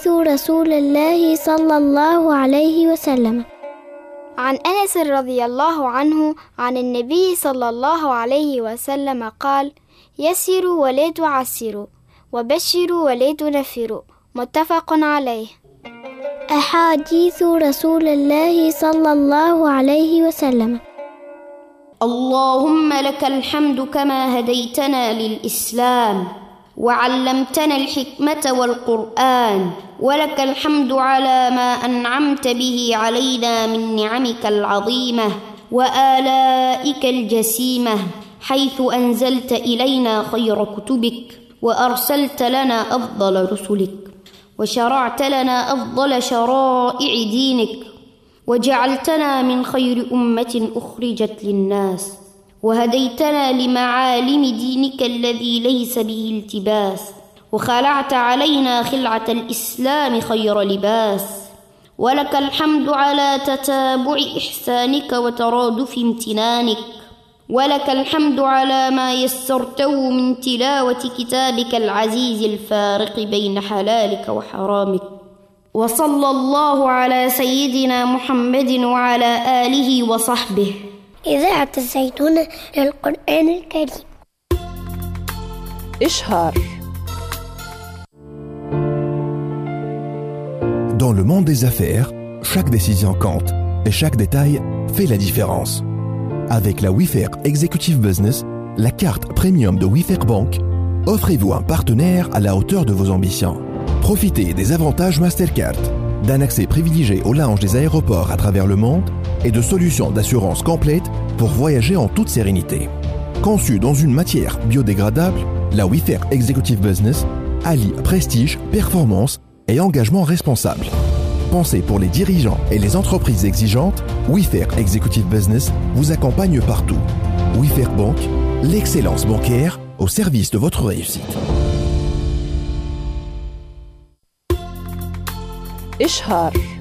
أحاديث رسول الله صلى الله عليه وسلم. عن أنس رضي الله عنه عن النبي صلى الله عليه وسلم قال: يسروا ولا تعسروا، وبشروا ولا تنفروا. متفق عليه. أحاديث رسول الله صلى الله عليه وسلم. اللهم لك الحمد كما هديتنا للإسلام وعلمتنا الحكمة والقرآن، ولك الحمد على ما أنعمت به علينا من نعمك العظيمة وآلائك الجسيمة، حيث أنزلت إلينا خير كتبك وأرسلت لنا أفضل رسلك وشرعت لنا أفضل شرائع دينك، وجعلتنا من خير أمة أخرجت للناس، وهديتنا لمعالم دينك الذي ليس به التباس، وخلعت علينا خلعة الإسلام خير لباس. ولك الحمد على تتابع إحسانك وترادف امتنانك، ولك الحمد على ما يسرته من تلاوة كتابك العزيز الفارق بين حلالك وحرامك. وصلى الله على سيدنا محمد وعلى آله وصحبه. إذاعة الزيتون للقرآن الكريم. إشهار. Dans le monde des affaires, chaque décision compte et chaque détail fait la différence. Avec la Wayfair Executive Business, la carte premium de Wayfair Bank, offrez-vous un partenaire à la hauteur de vos ambitions. Profitez des avantages Mastercard, d'un accès privilégié au lounge des aéroports à travers le monde et de solutions d'assurance complètes pour voyager en toute sérénité. Conçue dans une matière biodégradable, la Wayfair Executive Business allie prestige, performance et engagement responsable. Pensez pour les dirigeants et les entreprises exigeantes, Wayfair Executive Business vous accompagne partout. Wayfair Bank, l'excellence bancaire au service de votre réussite. إشهار.